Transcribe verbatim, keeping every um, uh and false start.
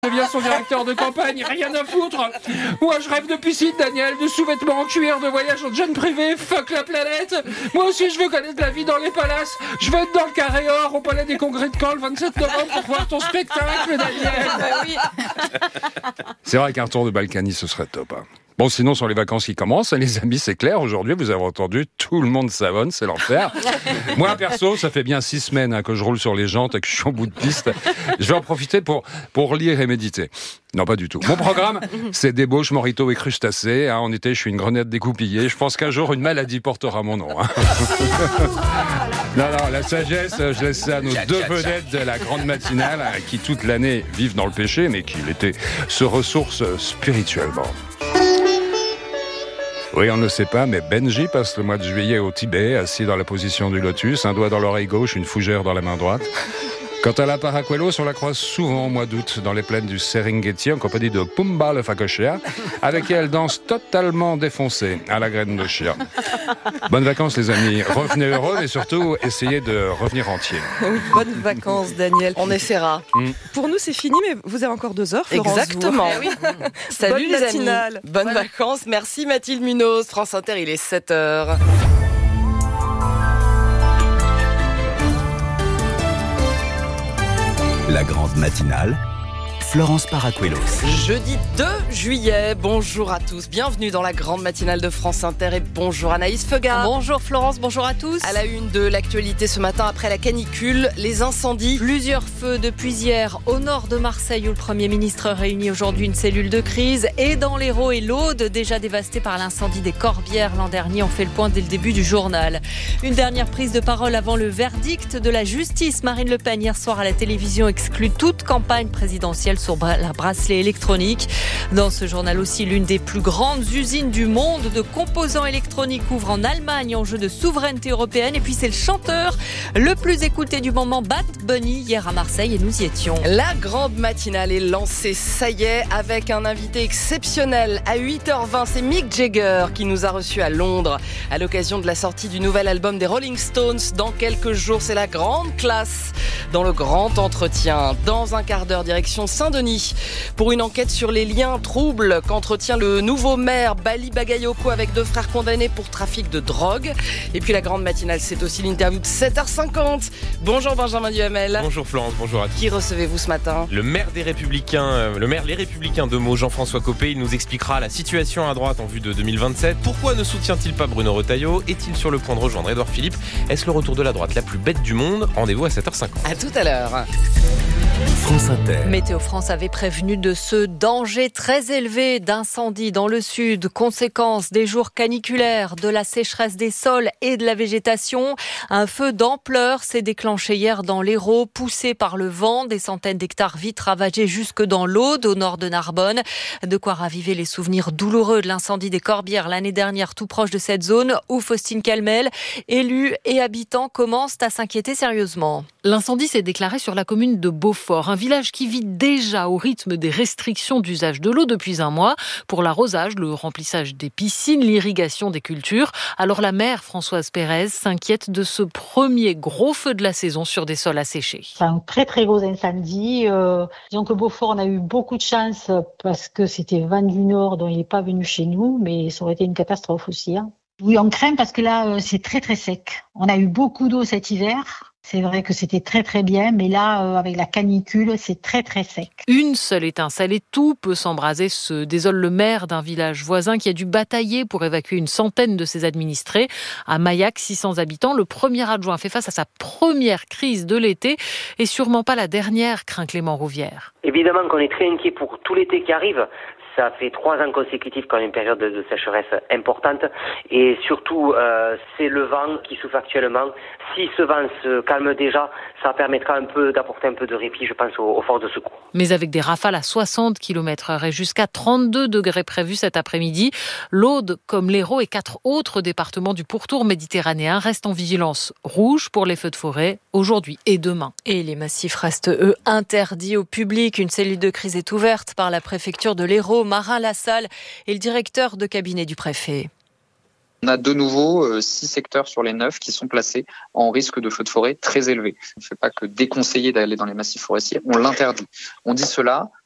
devient son directeur de campagne, rien à foutre. Moi je rêve de piscine, Daniel, de sous-vêtements en cuir, de voyage en jet privé, fuck la planète. Moi aussi je veux connaître la vie dans les palaces. Je veux être dans le Carré Or, au Palais des Congrès de Caen le vingt-sept novembre pour voir ton spectacle, Daniel. Bah oui. C'est vrai qu'un tour de Balkany ce serait top, hein. Bon, sinon, sur les vacances qui commencent, les amis, c'est clair. Aujourd'hui, vous avez entendu, tout le monde savonne, c'est l'enfer. Moi, perso, ça fait bien six semaines hein, que je roule sur les jantes et que je suis en bout de piste. Je vais en profiter pour, pour lire et méditer. Non, pas du tout. Mon programme, c'est débauche, morito et crustacés. Hein. En été, je suis une grenade découpillée. Je pense qu'un jour, une maladie portera mon nom. Hein. Non, non, la sagesse, je laisse ça à nos deux vedettes de la grande matinale, hein, qui toute l'année vivent dans le péché, mais qui l'été se ressourcent spirituellement. Oui, on ne le sait pas, mais Benji passe le mois de juillet au Tibet, assis dans la position du lotus, un doigt dans l'oreille gauche, une fougère dans la main droite. Quant à la Paracuelos, on la croise souvent au mois d'août dans les plaines du Serengeti en compagnie de Pumba le Facochea, avec qui elle danse totalement défoncée à la graine de chien. Bonnes vacances les amis, revenez heureux et surtout essayez de revenir entier. Oui, bonnes vacances Daniel, on essaiera. Mm. Pour nous c'est fini mais vous avez encore deux heures Florence. Exactement. Oui. Salut Bonne les matinale. amis, bonnes voilà. vacances, merci Mathilde Munoz, France Inter, il est sept heures. La grande matinale, Florence Paracuelos. Jeudi deux juillet, bonjour à tous, bienvenue dans la grande matinale de France Inter et bonjour Anaïs Feuga. Bonjour Florence, bonjour à tous. À la une de l'actualité ce matin après la canicule, les incendies. Plusieurs feux depuis hier au nord de Marseille où le Premier ministre réunit aujourd'hui une cellule de crise et dans l'Hérault et l'Aude, déjà dévastés par l'incendie des Corbières l'an dernier. On fait le point dès le début du journal. Une dernière prise de parole avant le verdict de la justice. Marine Le Pen hier soir à la télévision exclut toute campagne présidentielle sur la bracelet électronique. Dans ce journal aussi, l'une des plus grandes usines du monde de composants électroniques ouvre en Allemagne, enjeu de souveraineté européenne. Et puis c'est le chanteur le plus écouté du moment, Bad Bunny, hier à Marseille et nous y étions. La grande matinale est lancée, ça y est, avec un invité exceptionnel. À huit heures vingt, c'est Mick Jagger qui nous a reçus à Londres à l'occasion de la sortie du nouvel album des Rolling Stones. Dans quelques jours, c'est la grande classe dans le grand entretien. Dans un quart d'heure, direction Saint-Denis pour une enquête sur les liens troubles qu'entretient le nouveau maire Bali Bagayoko avec deux frères condamnés pour trafic de drogue. Et puis la grande matinale, c'est aussi l'interview de sept heures cinquante. Bonjour Benjamin Duhamel. Bonjour Florence, bonjour à tous. Qui recevez-vous ce matin ? Le maire des Républicains, euh, le maire Les Républicains de Meaux, Jean-François Copé. Il nous expliquera la situation à droite en vue de deux mille vingt-sept. Pourquoi ne soutient-il pas Bruno Retailleau ? Est-il sur le point de rejoindre Édouard Philippe ? Est-ce le retour de la droite la plus bête du monde ? Rendez-vous à sept heures cinquante. À tout à l'heure. France Inter. Météo France avait prévenu de ce danger très élevé d'incendie dans le sud, conséquence des jours caniculaires, de la sécheresse des sols et de la végétation. Un feu d'ampleur s'est déclenché hier dans l'Hérault, poussé par le vent, des centaines d'hectares vite ravagés jusque dans l'Aude, au nord de Narbonne. De quoi raviver les souvenirs douloureux de l'incendie des Corbières l'année dernière, tout proche de cette zone où Faustine Calmel, élus et habitants commencent à s'inquiéter sérieusement. L'incendie s'est déclaré sur la commune de Beaufort, un village qui vit déjà au rythme des restrictions d'usage de l'eau depuis un mois pour l'arrosage, le remplissage des piscines, l'irrigation des cultures. Alors la maire Françoise Pérez s'inquiète de ce premier gros feu de la saison sur des sols asséchés. C'est un très très gros incendie. Euh, disons que Beaufort, on a eu beaucoup de chance parce que c'était vent du nord, dont il n'est pas venu chez nous, mais ça aurait été une catastrophe aussi. Hein. Oui, on craint parce que là, c'est très très sec. On a eu beaucoup d'eau cet hiver. C'est vrai que c'était très très bien, mais là, euh, avec la canicule, c'est très très sec. Une seule étincelle et tout peut s'embraser, se désole le maire d'un village voisin qui a dû batailler pour évacuer une centaine de ses administrés. À Maillac, six cents habitants, le premier adjoint fait face à sa première crise de l'été et sûrement pas la dernière, craint Clément Rouvière. Évidemment qu'on est très inquiet pour tout l'été qui arrive. Ça fait trois ans consécutifs qu'on a une période de sécheresse importante et surtout euh, c'est le vent qui souffle actuellement. Si ce vent se calme déjà, ça permettra un peu d'apporter un peu de répit, je pense, aux, aux forces de secours. Mais avec des rafales à soixante kilomètres heure et jusqu'à trente-deux degrés prévus cet après-midi, l'Aude, comme l'Hérault et quatre autres départements du pourtour méditerranéen restent en vigilance rouge pour les feux de forêt aujourd'hui et demain. Et les massifs restent, eux, interdits au public. Une cellule de crise est ouverte par la préfecture de l'Hérault. Marin Lassalle est le directeur de cabinet du préfet. On a de nouveau euh, six secteurs sur les neuf qui sont placés en risque de feu de forêt très élevé. On ne fait pas que déconseiller d'aller dans les massifs forestiers, on l'interdit. On dit cela